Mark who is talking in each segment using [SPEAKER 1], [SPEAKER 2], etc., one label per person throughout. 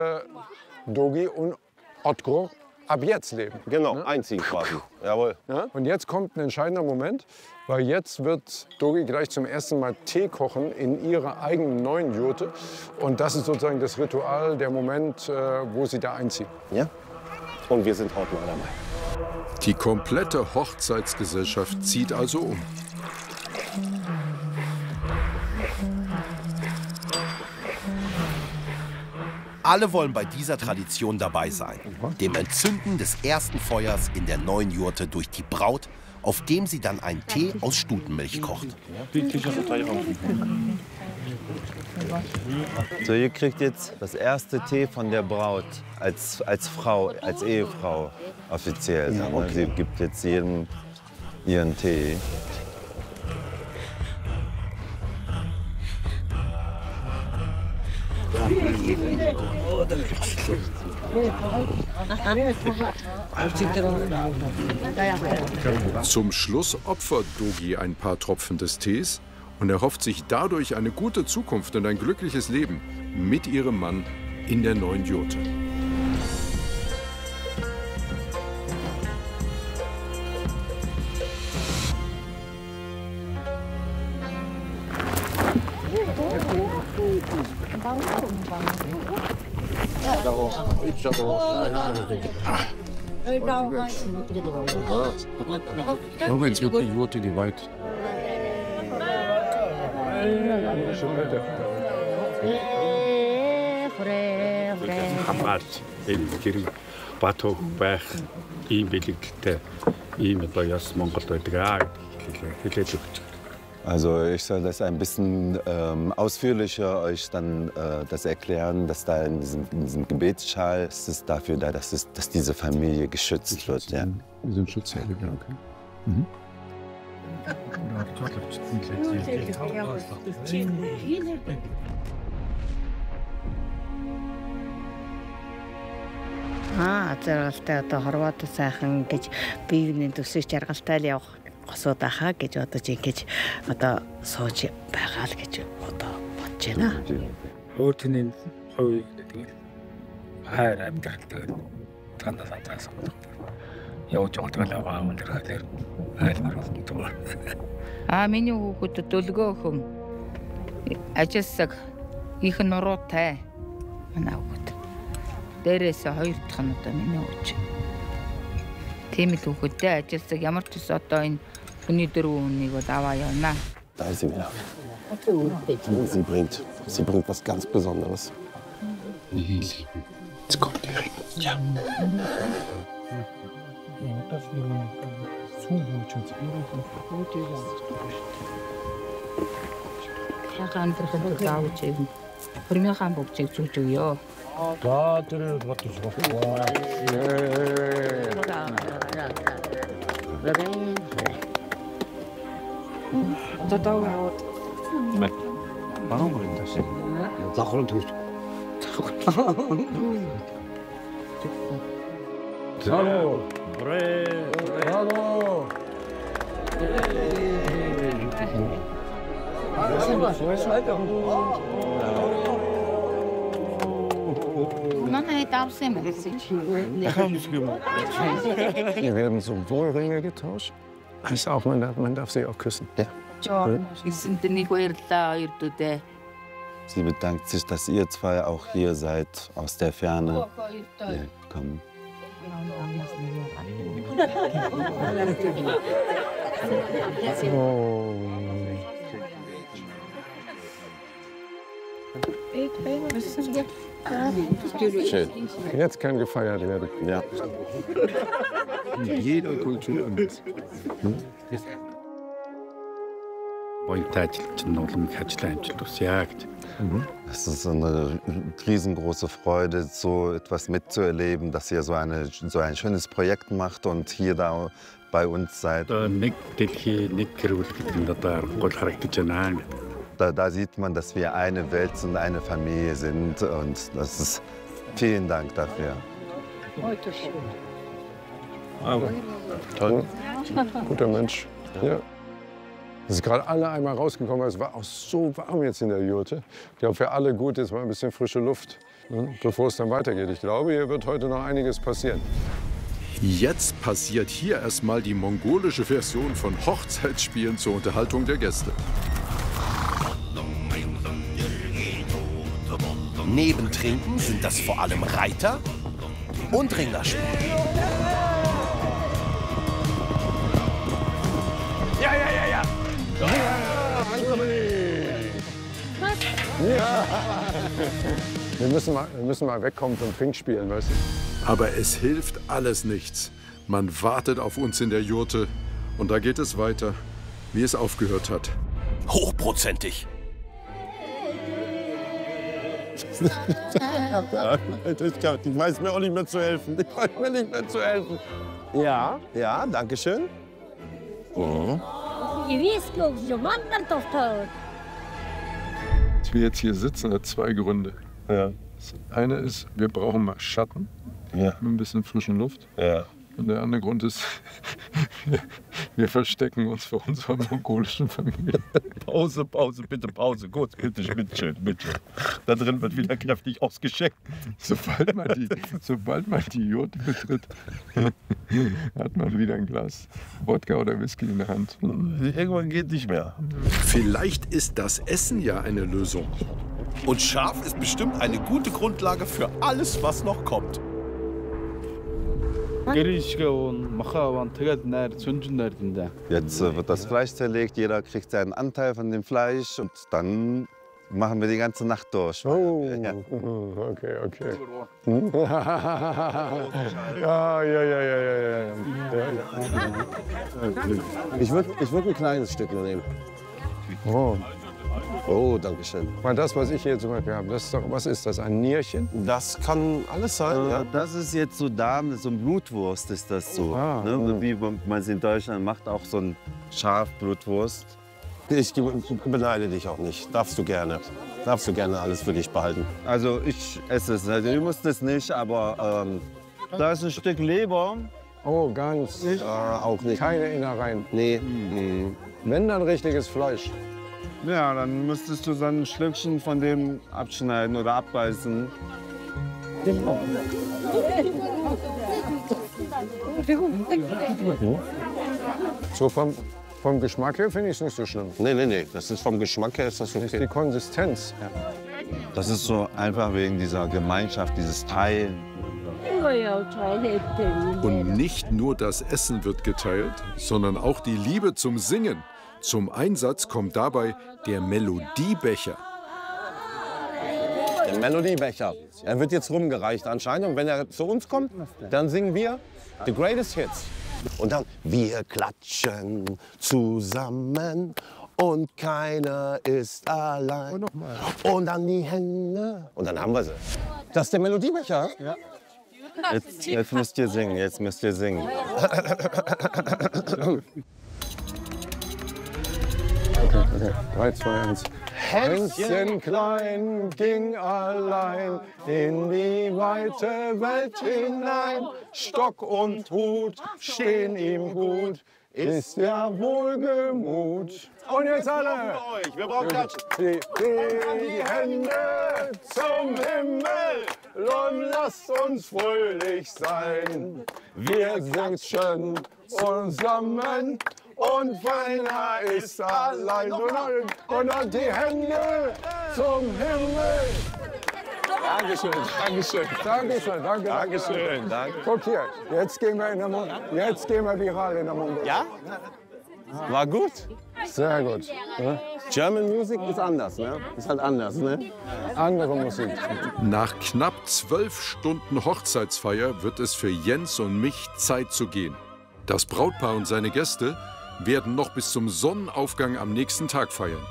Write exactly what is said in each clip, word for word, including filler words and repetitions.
[SPEAKER 1] Dogi und Otko ab jetzt leben.
[SPEAKER 2] Genau,
[SPEAKER 1] ne?
[SPEAKER 2] einziehen quasi. Jawohl.
[SPEAKER 1] Ja? Und jetzt kommt ein entscheidender Moment, weil jetzt wird Dogi gleich zum ersten Mal Tee kochen in ihrer eigenen neuen Jurte. Und das ist sozusagen das Ritual, der Moment, äh, wo sie da einziehen.
[SPEAKER 2] Ja. Und wir sind hautnah dabei.
[SPEAKER 3] Die komplette Hochzeitsgesellschaft zieht also um.
[SPEAKER 4] Alle wollen bei dieser Tradition dabei sein, dem Entzünden des ersten Feuers in der neuen Jurte durch die Braut, auf dem sie dann einen Tee aus Stutenmilch kocht.
[SPEAKER 5] So, ihr kriegt jetzt das erste Tee von der Braut als, als Frau, als Ehefrau offiziell. Ja, okay. Sie gibt jetzt jedem ihren Tee.
[SPEAKER 3] Zum Schluss opfert Dogi ein paar Tropfen des Tees und erhofft sich dadurch eine gute Zukunft und ein glückliches Leben mit ihrem Mann in der neuen Jurte.
[SPEAKER 6] Jetzt wird die Jurte geweiht.
[SPEAKER 7] Хамаарч гэрэг Баатар байх ийм бэлэгдэлтэй ийм одоо яс Монголд байдаг аа хэлээд өгч.
[SPEAKER 5] Also ich soll das ein bisschen ähm, ausführlicher euch dann äh, das erklären, dass da in diesem, in diesem Gebetsschal ist es dafür da, dass, es, dass diese Familie geschützt wird. Ja.
[SPEAKER 6] Wir sind Schutzheilige, okay. Mhm.
[SPEAKER 8] Аа, зэрэгтэй одоо хорвоод сайхан гэж биеийн төсөж жаргалтай л явах госууд ахаа гэж бодож ингэж одоо сууж байгаа л гэж одоо бодож байна.
[SPEAKER 7] Өөр тэний хувь тэгээд хайр амьдрал тэгээд тандаа сантаас явж байгаа л аваа өндөр хайр хайр болдог.
[SPEAKER 9] Аа миний хүүхэд дөлгөө хүн ажилсаг их нуруутай манай хүүхэд. Дээрээс хоёр дахь нь одоо миний хүүч. Тийм л хүүхэдтэй ажилсаг ямар ч ус одоо энэ хүний дөрвөн хүнийг бол аваа явна.
[SPEAKER 2] Da ist sie wieder. Sie bringt, sie bringt was ganz Besonderes.
[SPEAKER 6] Jetzt kommt die Ring. Ja.
[SPEAKER 9] Хөрмийнхаа бүгцийг зүж өгөө.
[SPEAKER 7] За тэр бодож байгаа.
[SPEAKER 8] Тодорхойд.
[SPEAKER 7] Мэ. Баган гэнтэс. Захрын төч. Браво. Браво.
[SPEAKER 9] Man hat auch sehr viel.
[SPEAKER 1] Hier werden so Wohlringe getauscht. Heißt auch, man darf, man darf sie auch küssen.
[SPEAKER 2] Ja.
[SPEAKER 5] Sie bedankt sich, dass ihr zwei auch hier seid, aus der Ferne gekommen.
[SPEAKER 1] Oh.
[SPEAKER 5] Schön.
[SPEAKER 1] Jetzt kann gefeiert werden.
[SPEAKER 5] Ja.
[SPEAKER 6] In jeder Kultur anders.
[SPEAKER 5] Es ist eine riesengroße Freude, so etwas mitzuerleben, dass ihr so, eine, so ein schönes Projekt macht und hier da bei uns seid. Da, da sieht man, dass wir eine Welt und eine Familie sind und das ist, vielen Dank dafür.
[SPEAKER 1] Toll. Guter Mensch. Ja. Es ist gerade alle einmal rausgekommen, es war auch so warm jetzt in der Jurte. Ich glaube, für alle gut ist mal ein bisschen frische Luft, ne, bevor es dann weitergeht. Ich glaube, hier wird heute noch einiges passieren.
[SPEAKER 3] Jetzt passiert hier erstmal die mongolische Version von Hochzeitsspielen zur Unterhaltung der Gäste.
[SPEAKER 4] Neben Trinken sind das vor allem Reiter und Ringerspiele.
[SPEAKER 1] Ja, ja, ja, ja. Ja, ja. Wir müssen mal, wir müssen mal wegkommen vom Trinkspielen, weißt du?
[SPEAKER 3] Aber es hilft alles nichts. Man wartet auf uns in der Jurte und da geht es weiter, wie es aufgehört hat.
[SPEAKER 4] Hochprozentig.
[SPEAKER 2] Ich weiß mir auch nicht mehr zu helfen. Ich weiß mir nicht mehr zu helfen. Ja, ja, danke schön. Mhm.
[SPEAKER 6] Dass wir jetzt hier sitzen, hat zwei Gründe.
[SPEAKER 2] Ja.
[SPEAKER 6] Das eine ist, wir brauchen mal Schatten,
[SPEAKER 2] Ja.
[SPEAKER 6] mit ein bisschen frischen Luft.
[SPEAKER 2] Ja.
[SPEAKER 6] Und der andere Grund ist, wir, wir verstecken uns vor unserer mongolischen Familie.
[SPEAKER 2] Pause, Pause, bitte Pause. Gut, bitte, bitte schön, bitte. Da drin wird wieder kräftig ausgeschenkt.
[SPEAKER 6] Sobald man die, sobald man die Jurte betritt, hat man wieder ein Glas Wodka oder Whisky in der Hand.
[SPEAKER 2] Irgendwann geht nicht mehr.
[SPEAKER 3] Vielleicht ist das Essen ja eine Lösung.
[SPEAKER 4] Und Schaf ist bestimmt eine gute Grundlage für alles, was noch kommt.
[SPEAKER 5] Jetzt äh, wird das Fleisch zerlegt, jeder kriegt seinen Anteil von dem Fleisch und dann machen wir die ganze Nacht durch.
[SPEAKER 1] Oh,
[SPEAKER 5] Ja.
[SPEAKER 1] okay, okay. Ja, ja, ja, ja, ja, ja, ja.
[SPEAKER 2] Ich würde ich würd ein kleines Stück nur nehmen.
[SPEAKER 1] Oh.
[SPEAKER 2] Oh, danke schön.
[SPEAKER 1] Mal das, was ich hier zum Beispiel habe, das ist doch, was ist das, ein Nierchen?
[SPEAKER 2] Das kann alles sein, ja.
[SPEAKER 5] Äh, das ist jetzt so Darm, so ein Blutwurst ist das so.
[SPEAKER 1] Ah,
[SPEAKER 5] ne?
[SPEAKER 1] mm.
[SPEAKER 5] Wie man es in Deutschland macht, auch so ein Schafblutwurst.
[SPEAKER 2] Ich beneide dich auch nicht. Darfst du gerne. Darfst du gerne alles für dich behalten.
[SPEAKER 5] Also ich esse es, also, du musst es nicht, aber ähm, da ist ein Stück Leber.
[SPEAKER 1] Oh, ganz.
[SPEAKER 2] Äh, auch nicht.
[SPEAKER 1] Keine Innereien.
[SPEAKER 2] Nee. Mhm.
[SPEAKER 1] Wenn, dann richtiges Fleisch.
[SPEAKER 5] Ja, dann müsstest du so ein Schlückchen von dem abschneiden oder abbeißen.
[SPEAKER 1] So vom, vom Geschmack her finde ich es nicht so schlimm.
[SPEAKER 2] Nee, nee, nee. Das ist vom Geschmack her ist das
[SPEAKER 1] Das ist die
[SPEAKER 2] okay.
[SPEAKER 1] Konsistenz.
[SPEAKER 5] Das ist so einfach wegen dieser Gemeinschaft, dieses Teilen.
[SPEAKER 3] Und nicht nur das Essen wird geteilt, sondern auch die Liebe zum Singen. Zum Einsatz kommt dabei der Melodiebecher.
[SPEAKER 2] Der Melodiebecher. Er wird jetzt rumgereicht anscheinend. Und wenn er zu uns kommt, dann singen wir The Greatest Hits. Und dann, wir klatschen zusammen und keiner ist allein. Und, und dann die Hände. Und dann haben wir sie. Das ist der Melodiebecher? Ja.
[SPEAKER 5] Jetzt, jetzt müsst ihr singen, jetzt müsst ihr singen.
[SPEAKER 1] Okay, okay. drei, zwei, eins. Hänschen klein ging allein in die weite Welt hinein. Stock und Hut stehen ihm gut, ist ja wohlgemut. Und jetzt alle!
[SPEAKER 2] Wir brauchen Klatschen.
[SPEAKER 1] Die, die, die Hände zum Himmel und lasst uns fröhlich sein. Wir klatschen zusammen und keiner ist allein. Und, und, und die Hände zum Himmel. Dankeschön, Dankeschön, Dankeschön, danke,
[SPEAKER 2] Dankeschön, danke.
[SPEAKER 1] Guck hier, jetzt gehen wir in der Mund, jetzt gehen wir viral in der Mund.
[SPEAKER 2] Ja? War gut.
[SPEAKER 1] Sehr gut. Ja?
[SPEAKER 2] German Music ist anders, ne? Ist halt anders, ne?
[SPEAKER 1] Andere Musik.
[SPEAKER 3] Nach knapp zwölf Stunden Hochzeitsfeier wird es für Jens und mich Zeit zu gehen. Das Brautpaar und seine Gäste werden noch bis zum Sonnenaufgang am nächsten Tag feiern.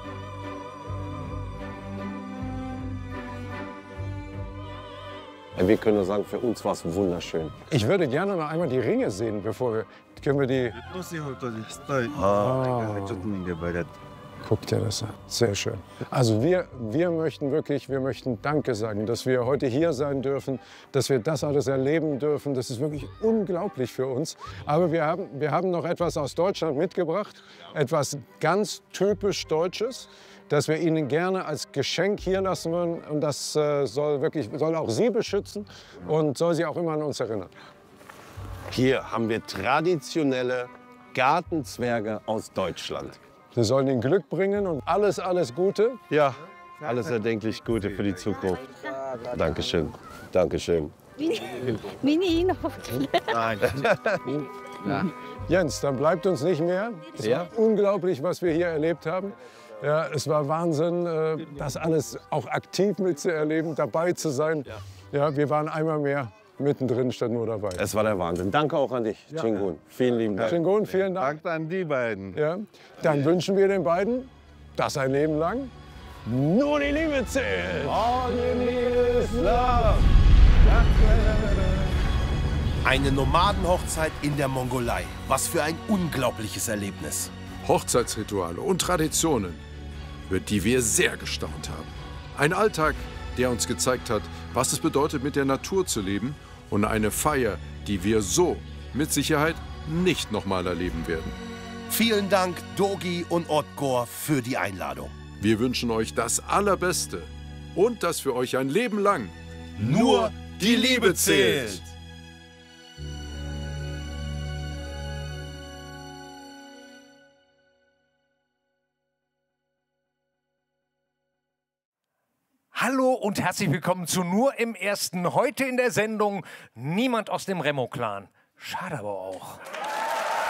[SPEAKER 2] Wir können nur sagen, für uns war es wunderschön.
[SPEAKER 1] Ich würde gerne noch einmal die Ringe sehen, bevor wir. Können wir die. Guck dir das an. Sehr schön. Also wir, wir möchten wirklich, wir möchten Danke sagen, dass wir heute hier sein dürfen, dass wir das alles erleben dürfen. Das ist wirklich unglaublich für uns. Aber wir haben, wir haben noch etwas aus Deutschland mitgebracht, etwas ganz typisch Deutsches, das wir Ihnen gerne als Geschenk hier lassen wollen. Und das äh, soll, wirklich, soll auch Sie beschützen und soll Sie auch immer an uns erinnern.
[SPEAKER 2] Hier haben wir traditionelle Gartenzwerge aus Deutschland.
[SPEAKER 1] Sie sollen Ihnen Glück bringen und alles, alles Gute.
[SPEAKER 2] Ja, alles erdenklich Gute für die Zukunft. Dankeschön, Dankeschön.
[SPEAKER 8] Миний энэ
[SPEAKER 2] Nein.
[SPEAKER 1] Jens, dann bleibt uns nicht mehr. Es
[SPEAKER 2] Ja.
[SPEAKER 1] war unglaublich, was wir hier erlebt haben. Ja, es war Wahnsinn, äh, das alles auch aktiv mitzuerleben, dabei zu sein. Ja, wir waren einmal mehr mittendrin statt nur dabei.
[SPEAKER 2] Es war der Wahnsinn. Danke auch an dich, Chingun. Vielen lieben Dank.
[SPEAKER 1] Chingun, vielen Dank.
[SPEAKER 5] Danke an die beiden.
[SPEAKER 1] Ja, dann wünschen wir den beiden das ein Leben lang. Nur die Liebe zählt.
[SPEAKER 4] Eine Nomadenhochzeit in der Mongolei. Was für ein unglaubliches Erlebnis.
[SPEAKER 3] Hochzeitsrituale und Traditionen, über die wir sehr gestaunt haben. Ein Alltag, der uns gezeigt hat, was es bedeutet, mit der Natur zu leben, und eine Feier, die wir so mit Sicherheit nicht nochmal erleben werden.
[SPEAKER 4] Vielen Dank, Dogi und Otgor, für die Einladung.
[SPEAKER 3] Wir wünschen euch das Allerbeste und dass für euch ein Leben lang nur die Liebe zählt.
[SPEAKER 10] Hallo und herzlich willkommen zu Nur im Ersten. Heute in der Sendung niemand aus dem Remo-Clan. Schade aber auch.